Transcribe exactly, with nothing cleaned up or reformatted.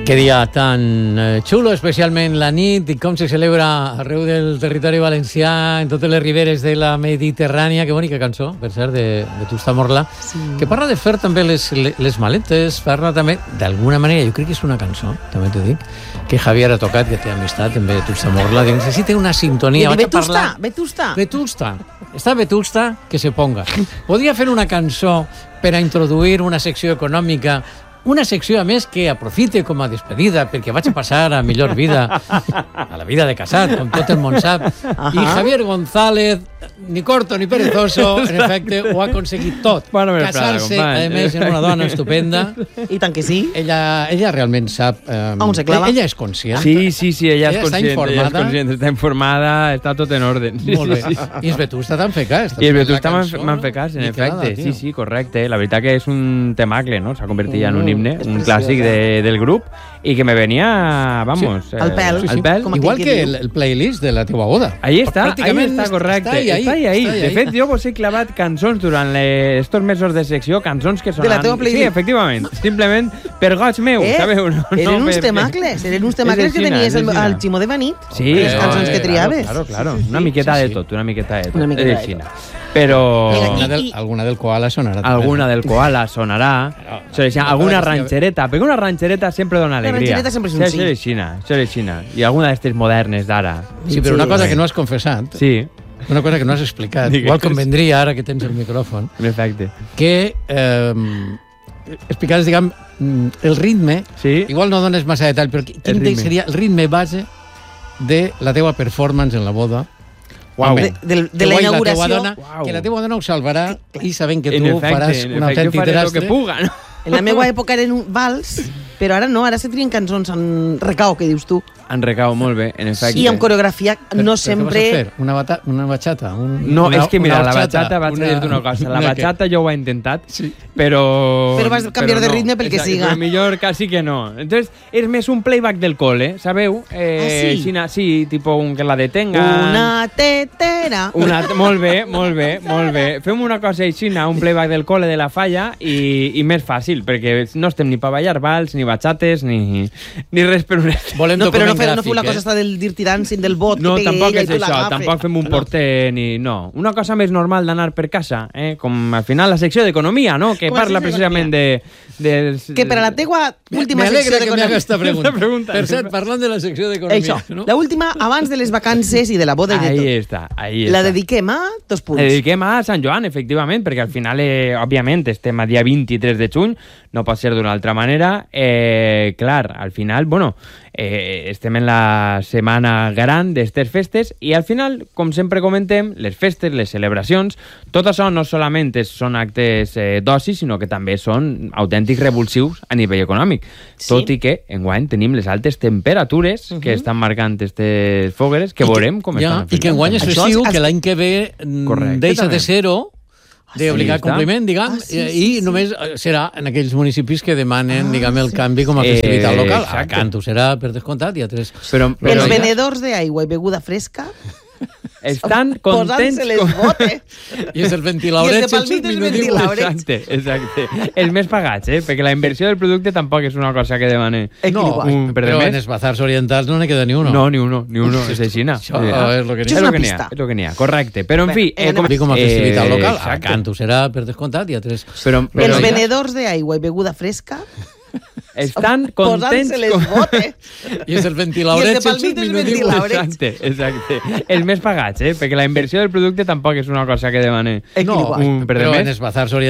Que dia tan eh, xulo, especialment la nit, i com se celebra arreu del territori valencià, en totes les riberes de la Mediterrània. Que bonica cançó, per cert, de, de Tusta Morla, sí. Que parla de fer també les, les maletes, parla també, d'alguna manera, jo crec que és una cançó, també t'ho dic, que Javier ha tocat, que té amistat amb Tusta Morla, que necessita una sintonia. De Vetusta, Vetusta. Vetusta. Està Vetusta, que se ponga. Podria fer una cançó per a introduir una secció econòmica, una secció, a més, que aprofite com a despedida, perquè vaig a passar a millor vida, a la vida de casat, com tot el món sap. Uh-huh. I Javier González, ni corto ni perezoso, en efecte, ho ha aconseguit tot. Bueno, casar-se, a més, en una dona estupenda. I tant que sí. Ella, ella realment sap... Eh, on se clava? Ella és conscient. Sí, sí, sí, ella, ella és conscient. Està informada. Ella és conscient, està informada, està tot en ordre. Molt bé. Sí, sí. I es Vetusta t'han fet cas. I es Vetusta m'han fet cas, en efecte. Sí, sí, correcte. La veritat que és un temacle, no? S'ha convertit en un himne, un clàssic de, del grup, i que me venia, vamos... Sí, al pèl. Eh, al pèl. Igual que el, el playlist de la teua boda. Ahí està, ahí està, correcte. Està ahí, està ahí, ahí. Està ahí. De fet, jo vos he clavat cançons durant estos mesos de secció, cançons que sonen... De la teva playlist? Sí, efectivament. Simplement per goig meu, eh, sabeu? No, eren no, uns per... temacles, eren uns temacles que tenies al, al Ximo de Benit. Sí. Les cançons que triaves. Claro, claro. Una miqueta sí, sí. de tot, una miqueta de tot. Una miqueta de tot. Però... Alguna del, alguna del koala sonarà. Alguna del koala sonarà. Però, alguna ranxereta, perquè una ranxereta sempre dona alegria. La ranxereta sempre és un sí. Això és xina, això és xina. I alguna d'estes modernes d'ara. Sí, però una cosa que no has confessat, sí. una cosa que no has explicat, Digues. Igual convendria ara que tens el micròfon, en efecte, que eh, explicaves, diguem, el ritme, sí. Igual no dones massa detall, però quin el seria el ritme base de la teua performance en la boda. Wow. De, de, de la inauguració. La dona, wow. Que la teua dona ho salvarà i sabent que en tu efecte, faràs un autèntic terastre. Que puga, no? En la meva època eren un vals, però ara no, ara se trien cançons en recao, que dius tu. En recao, molt bé, en efecte. I amb coreografia per, no per sempre... Què vas a fer? Una, bata, una bachata? Un, no, una, és que mira, la bachata, bachata, vaig una, a dir-te una cosa, la bachata jo ho he intentat, sí. però... Però vas canviar però de no, ritme pel que exacte, siga. Però millor quasi que no. Entonces, és més un playback del cole, sabeu? Eh, ah, sí? Xina, sí, tipo un que la detenga... Una tetera. Una, molt bé, molt bé, molt bé. Fem una cosa així, un playback del cole de la falla i, i més fàcil, perquè no estem ni per ballar vals, ni bachates, ni, ni res per un... Volem no, però no, gràfic, no feu la cosa eh? està del Dirty Dancing, del bot, no, que tampoc ella és i tu això, l'agafes. tampoc fem un porter no. ni... No, una cosa més normal d'anar per casa, eh? Com al final la secció d'economia, no? Que Com parla precisament de, de... Que per a la teua última secció d'economia... Me alegra que m'haga esta pregunta. pregunta. Per cert, parlant de la secció d'economia... Això, no? La última, abans de les vacances i de la boda i de tot. Ahí està, ahí està. La dediquem a dos punts. La dediquem a Sant Joan, efectivament, perquè al final, eh, òbviament, estem a dia vint-i-tres de juny, no pot ser d'una altra manera. Eh, clar, al final, bueno, eh, estem en la setmana gran d'estes festes i al final, com sempre comentem, les festes, les celebracions, tot això no solament són actes eh, d'oci, sinó que també són autèntics revulsius a nivell econòmic. Sí. Tot i que enguany tenim les altes temperatures uh-huh. que estan marcant aquestes fogueres, que I veurem que, com ja, estan. I que enguany és festiu, que l'any que ve Correcte, deixa també. de ser-ho, d'obligat sí, compliment, diguem, ah, sí, sí, i sí. només serà en aquells municipis que demanen, ah, diguem, el sí. canvi com a festivitat eh, local. A Canto serà per descomptat i a tres... Però, però els venedors d'aigua i beguda fresca estan contents posant-se les botes i és el ventilador exacte, exacte. Els més pagats, eh? Perquè la inversió del producte tampoc és una cosa que demanen. No, un, però en els bazars orientals no n'hi queda ni uno. No, ni uno, ni uno, és així. Això és el que n'hi ha. És una pista. És el que n'hi ha, correcte. Però, en fi... Eh, com, com a festivitat eh, local, a Canto serà per descomptat i a tres... Però, però els venedors d'aigua i beguda fresca estan contents posant-se les botes i és el ventilador i els de palmites ventiladorets exacte, exacte. Els més pagats, eh? Perquè la inversió del producte tampoc és una cosa que demanen. No, un, però en els bazars orientals